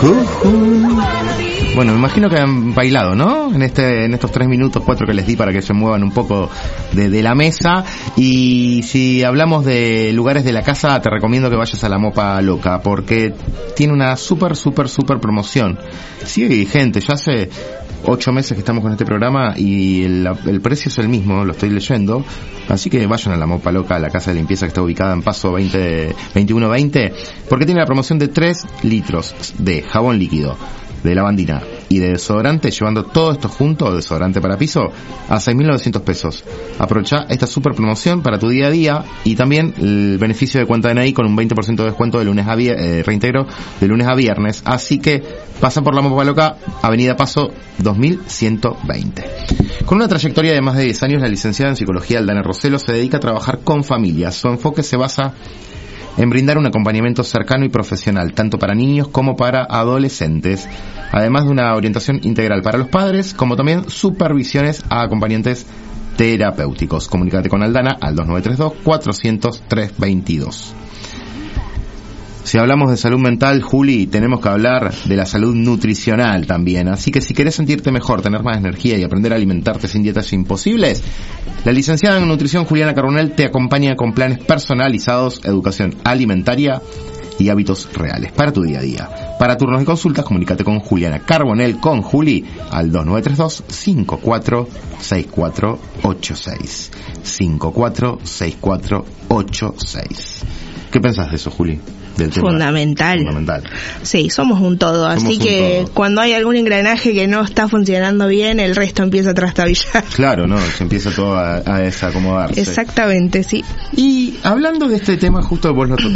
Bueno, me imagino que han bailado, ¿no? En estos 3 minutos, 4 que les di para que se muevan un poco de la mesa. Y si hablamos de lugares de la casa, te recomiendo que vayas a la Mopa Loca, porque tiene una super promoción. Sigue vigente, ya hace 8 meses que estamos con este programa y el precio es el mismo, lo estoy leyendo. Así que vayan a la Mopa Loca, a la casa de limpieza que está ubicada en Paso 2120, porque tiene la promoción de 3 litros de jabón líquido, de lavandina y de desodorante, llevando todo esto junto, desodorante para piso, a 6.900 pesos. Aprovecha esta super promoción para tu día a día y también el beneficio de cuenta DNI con un 20% de descuento de lunes a reintegro de lunes a viernes. Así que pasa por la Mopa Loca, Avenida Paso 2120. Con una trayectoria de más de 10 años, la licenciada en psicología Aldana Roselo se dedica a trabajar con familias. Su enfoque se basa en brindar un acompañamiento cercano y profesional, tanto para niños como para adolescentes, además de una orientación integral para los padres, como también supervisiones a acompañantes terapéuticos. Comunícate con Aldana al 2932-400-322. Si hablamos de salud mental, Juli, tenemos que hablar de la salud nutricional también. Así que si querés sentirte mejor, tener más energía y aprender a alimentarte sin dietas imposibles, la licenciada en nutrición Juliana Carbonell te acompaña con planes personalizados, educación alimentaria y hábitos reales para tu día a día. Para turnos y consultas, comunícate con Juliana Carbonell, con Juli, al 2932-546486. 546486. ¿Qué pensás de eso, Juli? Del tema. Fundamental. Sí, somos un todo, así que cuando hay algún engranaje que no está funcionando bien, el resto empieza a trastabillar. Claro, ¿no? Se empieza todo a desacomodarse. Exactamente, sí. Y hablando de este tema, justo vos lo